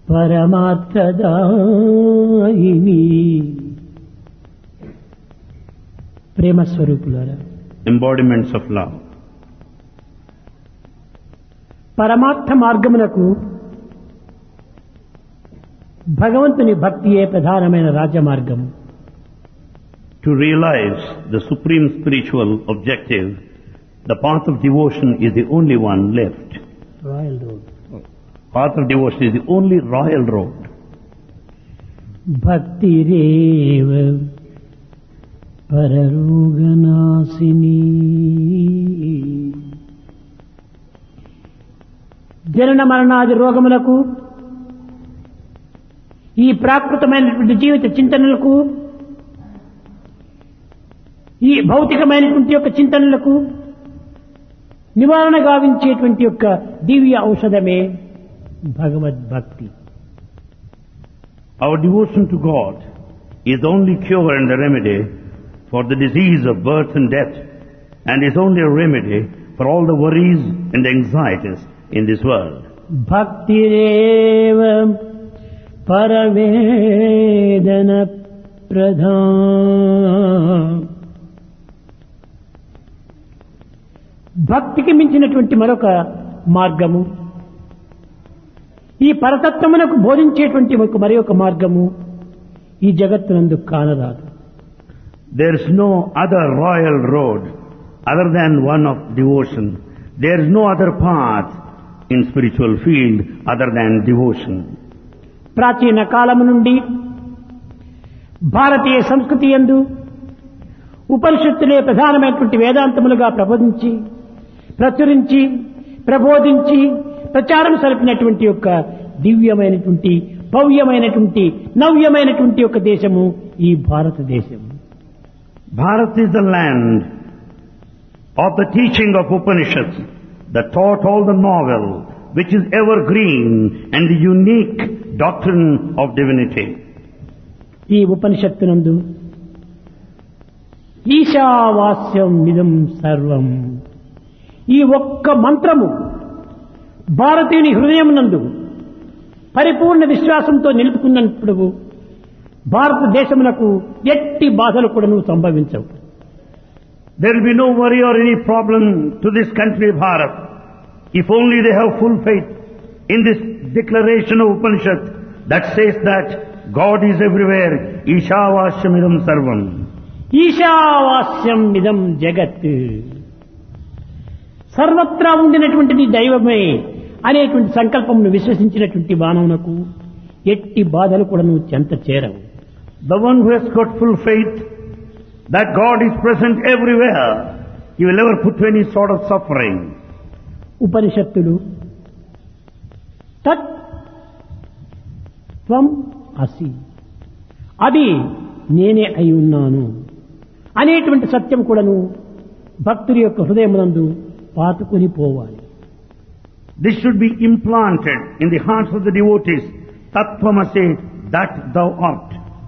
పరమార్థదాయిని ప్రేమ స్వరూపులారా, embodiments of love. పరమార్థ మార్గమునకు భగవంతుని భక్తియే ప్రధానమైన రాజమార్గము. To realize the supreme spiritual objective, the path of devotion is the only one left. Royal road. Path of devotion is the only royal road. భక్తిరేవ పరరోగనాశిని. జనన మరణాది రోగములకు, ఈ ప్రాకృతమైనటువంటి జీవిత చింతనలకు, ఈ భౌతికమైనటువంటి యొక్క చింతనలకు నివారణ గావించేటువంటి యొక్క దివ్య ఔషధమే భగవద్భక్తి. Our devotion to God is the only cure and the remedy for the disease of birth and death, and is only a remedy for all the worries and anxieties in this world. భక్తిరేవ పరవేదన ప్రధాన. భక్తికి మించినటువంటి మరొక మార్గము, ఈ పరతత్వమునకు బోధించేటువంటి మరి ఒక మార్గము ఈ జగత్తునందు కానరాదు. There is no other royal road other than one of devotion. There is no other path in spiritual field other than devotion. ప్రాచీన కాలము నుండి భారతీయ సంస్కృతి యందు ఉపనిషత్తులే ప్రధానమైనటువంటి వేదాంతములుగా ప్రబోధించి, ప్రచురించి, ప్రబోధించి, ప్రచారం సరిపినటువంటి యొక్క దివ్యమైనటువంటి, భవ్యమైనటువంటి, నవ్యమైనటువంటి యొక్క దేశము ఈ భారతదేశము. Bharat is the land of the teaching of Upanishads that taught all the novel, which is evergreen and the unique doctrine of divinity. ఈ ఉపనిషత్తునందు ఈశావాస్యం ఇదం సర్వం, ఈ ఒక్క మంత్రము భారతీయుని హృదయమునందు పరిపూర్ణ విశ్వాసంతో నిలుపుకున్నప్పుడు భారతదేశమునకు ఎట్టి బాధలు కూడా సంభవించవు. There will be no worry or any problem to this country Bharat if only they have full faith in this declaration of Upanishad that says that God is everywhere. Ishavasyamidam sarvam. ఈశావాస్యం ఇదం జగత్, సర్వత్రా ఉండినటువంటిది దైవమే అనేటువంటి సంకల్పమును విశ్వసించినటువంటి మానవునకు ఎట్టి బాధలు కూడా చెంత చేరవు. The one who has got full faith that God is present everywhere, he will never put to any sort of suffering. ఉపనిషత్తులు తత్ త్వం అసి, అది నేనే అయి ఉన్నాను అనేటువంటి సత్యం కూడాను భక్తుడి యొక్క హృదయమునందు పాతుకొని పోవాలి. This should be implanted in the hearts of the devotees. Tattvamasi, that thou art.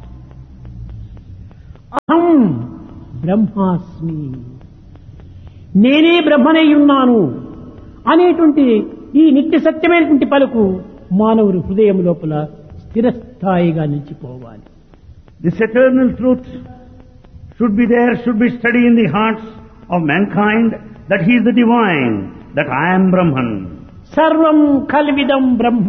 అహం బ్రహ్మాస్మి, నేనే బ్రహ్మనై ఉన్నాను అనేటువంటి ఈ నిత్య సత్యమైనటువంటి పలుకు మానవుని హృదయం లోపల స్థిరస్థాయిగా నిలిచిపోవాలి. This eternal truth should be there, should be studied in the hearts of mankind, that he is the divine, that I am Brahman. సర్వం కల్విదం బ్రహ్మ,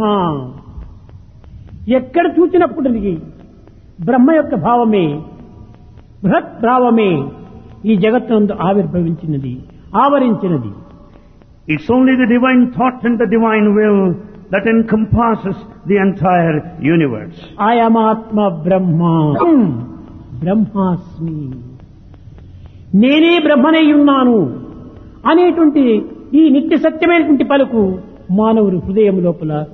ఎక్కడ చూసినప్పటికీ బ్రహ్మ యొక్క భావమే, బృహత్ భావమే ఈ జగత్తునందు ఆవిర్భవించినది, ఆవరించినది. It's only the divine thought and the divine will that encompasses the entire universe. ఆయమాత్మ బ్రహ్మ బ్రహ్మాస్మి, నేనే బ్రహ్మనై ఉన్నాను అనేటువంటి ఈ నిత్య సత్యమైనటువంటి పలుకు మానవుని హృదయం లోపల